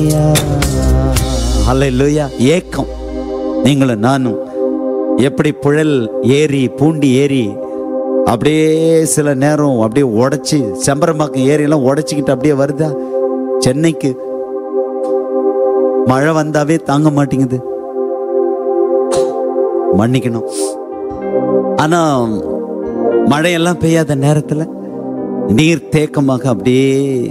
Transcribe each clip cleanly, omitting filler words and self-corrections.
ஹல்லேலூயா. ஏக்கம். நீங்களும் நானும் எப்படி புழல் ஏரி பூண்டி ஏரி அப்படியே சில நேரம் அப்படியே உடைச்சி, செம்பரம்பாக்கம் ஏரியெல்லாம் உடைச்சிக்கிட்டு அப்படியே வருதா. சென்னைக்கு மழை வந்தாவே தாங்க மாட்டேங்குது, மன்னிக்கணும். ஆனா மழையெல்லாம் பெய்யாத நேரத்துல நீர் தேக்கமாக அப்படியே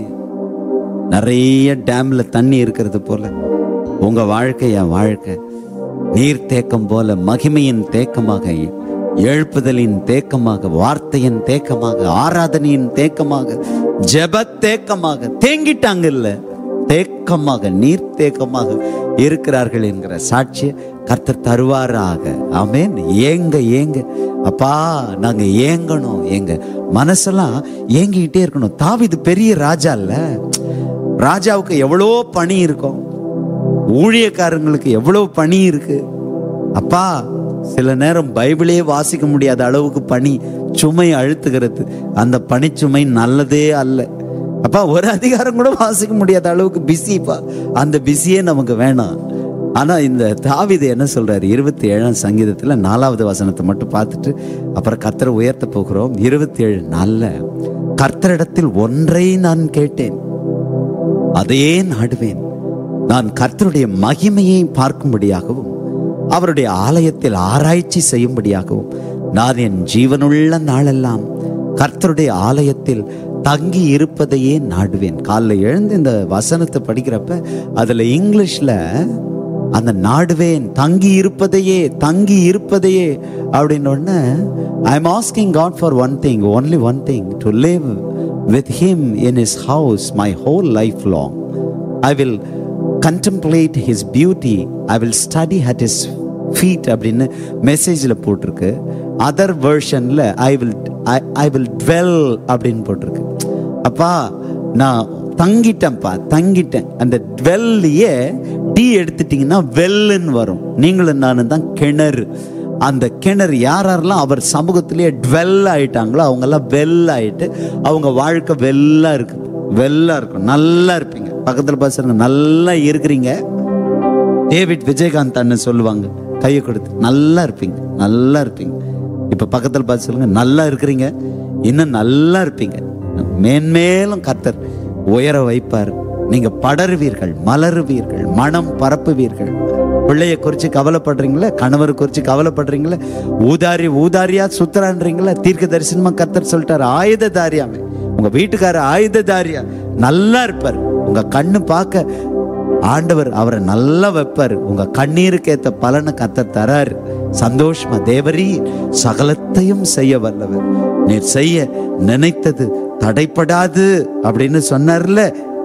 நிறைய டேம்ல தண்ணி இருக்கிறது போல உங்க வாழ்க்கை, என் வாழ்க்கை நீர் தேக்கம் போல மகிமையின் தேக்கமாக, எழுப்புதலின் தேக்கமாக, வார்த்தையின் தேக்கமாக, ஆராதனையின் தேக்கமாக, ஜெப தேக்கமாக தேங்கிட்டாங்க. இல்ல, தேக்கமாக, நீர் தேக்கமாக இருக்கிறார்கள் என்கிற சாட்சிய கர்த்தர் தருவாராக. ஆமென். ஏங்க ஏங்க அப்பா, நாங்க ஏங்கணும். எங்க மனசெல்லாம் ஏங்கிக்கிட்டே இருக்கணும். தாவீது பெரிய ராஜா இல்ல, ராஜாவுக்கு எவ்வளோ பணி இருக்கும், ஊழியக்காரங்களுக்கு எவ்வளவு பணி இருக்கு. அப்பா, சில நேரம் பைபிளே வாசிக்க முடியாத அளவுக்கு பணி சுமை அழுத்துகிறது. அந்த பணிச்சுமை நல்லதே அல்ல. அப்பா, ஒரு அதிகாரம் கூட வாசிக்க முடியாத அளவுக்கு பிஸிப்பா. அந்த பிஸியே நமக்கு வேணாம். ஆனா இந்த தாவீது என்ன சொல்றாரு? 27ஆம் சங்கீதத்துல 4வது வசனத்தை மட்டும் பார்த்துட்டு அப்புறம் கர்த்தரை உயர்த்த போகிறோம். 27:4, கர்த்தரிடத்தில் ஒன்றை நான் கேட்டேன், அதையே நாடுவேன். நான் கர்த்தருடைய மகிமையை பார்க்கும்படியாகவும் அவருடைய ஆலயத்தில் ஆராய்ச்சி செய்யும்படியாகவும் நான் என் ஜீவனுள்ள நாளெல்லாம் கர்த்தருடைய ஆலயத்தில் தங்கி இருப்பதையே நாடுவேன். காலைல எழுந்து இந்த வசனத்தை படிக்கிறப்ப அதுல இங்கிலீஷ்ல அந்த நாடுவேன், தங்கி இருப்பதையே, தங்கி இருப்பதையே அப்படின்னு ஒன்று, I am asking God for one thing, only one thing, to live with him in his house my whole life long. I will contemplate his beauty, I will study at his feet அப்படின்னு மெசேஜில் போட்டிருக்கு. Other வெர்ஷன்ல I will dwell அப்படின்னு போட்டிருக்கு. அப்பா, நான் தங்கிட்டேன்ப்பா, தங்கிட்டேன். அந்த dwellயே D எடுத்துட்டீங்கன்னா வெல்லுன்னு வரும். நீங்களும் நானும் தான் கிணறு. அந்த கிணறு யாரெல்லாம் அவர் சமூகத்திலேயே டுவெல் ஆயிட்டாங்களோ அவங்கெல்லாம் வெல் ஆயிட்டு அவங்க வாழ்க்கை வெல்லா இருக்கு, வெல்லா இருக்கும், நல்லா இருப்பீங்க. பக்கத்துல பாருங்க, நல்லா இருக்கிறீங்க. டேவிட் விஜயகாந்த் அண்ணன் சொல்லுவாங்க, கையை கொடுத்து, நல்லா இருப்பீங்க, நல்லா இருப்பீங்க. இப்ப பக்கத்துல பார்த்து சொல்லுங்க, நல்லா இருக்கிறீங்க, இன்னும் நல்லா இருப்பீங்க. மேன்மேலும் கர்த்தர் உயர வைப்பார். நீங்க படருவீர்கள், மலருவீர்கள், மனம் பரப்புவீர்கள். பிள்ளைய குறிச்சு கவலைப்படுறீங்களா? கணவர் குறிச்சு கவலைப்படுறீங்களா? ஊதாரியா சுத்தரான்றீங்களா? தீர்க்க தரிசனமா கர்த்தர் சொல்லிட்டாரு, ஆயுததாரியாமே. உங்க வீட்டுக்கார ஆயுததாரியா நல்லா இருப்பார். உங்க கண்ணு பார்க்க ஆண்டவர் அவரை நல்லா வைப்பார். உங்க கண்ணீருக்கு ஏத்த பலனை கர்த்தர் தராரு. சந்தோஷமா, தேவரீ சகலத்தையும் செய்ய வல்லவர், நீர் செய்ய நினைத்தது தடைப்படாது அப்படின்னு சொன்னார்ல.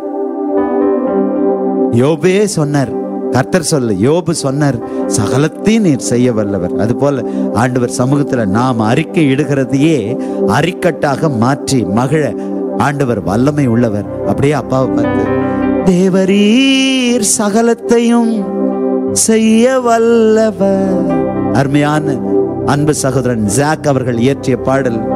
யோபே சொன்னார், கர்த்தர் சொல்ல, யோபு சொன்னார், சகலத்தையும் நீர் செய்ய வல்லவர். அது போல ஆண்டவர் சமூகத்துல நாம் அறிக்கை இடுகிறதையே அறிக்கட்டாக மாற்றி மகிழ ஆண்டவர் வல்லமை உள்ளவர். அப்படியே அப்பாவை பார்த்து, தேவரீர் சகலத்தையும் செய்ய வல்லவர். அருமையான அன்பு சகோதரன் ஜாக் அவர்கள் இயற்றிய பாடல்